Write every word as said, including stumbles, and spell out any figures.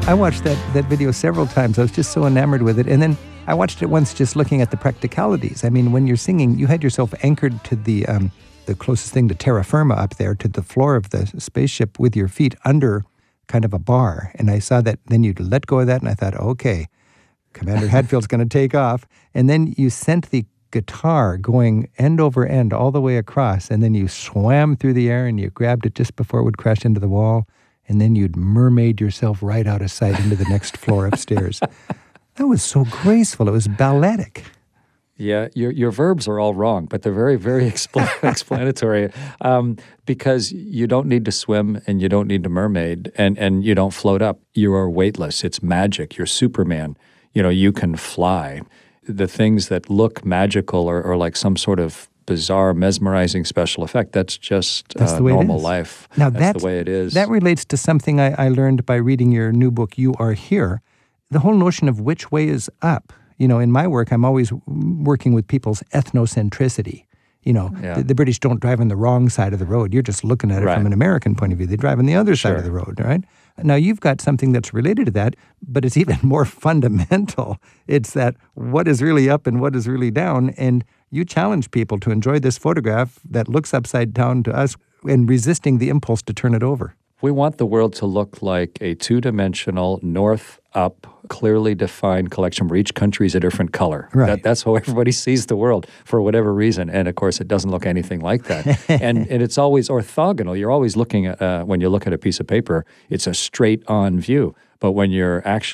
I watched that, that video several times. I was just so enamored with it. And then I watched it once just looking at the practicalities. I mean, when you're singing, you had yourself anchored to the um, the closest thing to terra firma up there, to the floor of the spaceship with your feet under kind of a bar. And I saw that, then you'd let go of that, and I thought, okay, Commander Hadfield's going to take off. And then you sent the guitar going end over end all the way across, and then you swam through the air and you grabbed it just before it would crash into the wall, and then you'd mermaid yourself right out of sight into the next floor upstairs. That was so graceful. It was balletic. Yeah, your your verbs are all wrong, but they're very, very expl- explanatory um, because you don't need to swim and you don't need to mermaid and, and you don't float up. You are weightless. It's magic. You're Superman. You know, you can fly. The things that look magical or, or like some sort of bizarre, mesmerizing special effect, that's just that's uh, the way normal it is. life. Now, that's that, the way it is. That relates to something I, I learned by reading your new book, You Are Here. The whole notion of which way is up. You know, in my work, I'm always working with people's ethnocentricity. You know, yeah. the, the British don't drive on the wrong side of the road. You're just looking at it right. from an American point of view. They drive on the other sure. side of the road, right? Now, you've got something that's related to that, but it's even more fundamental. It's that what is really up and what is really down, and you challenge people to enjoy this photograph that looks upside down to us and resisting the impulse to turn it over. We want the world to look like a two-dimensional, north-up, clearly defined collection where each country is a different color. Right. That, that's how everybody sees the world for whatever reason. And, of course, it doesn't look anything like that. and, and it's always orthogonal. You're always looking at, uh, when you look at a piece of paper, it's a straight-on view. But when you're actually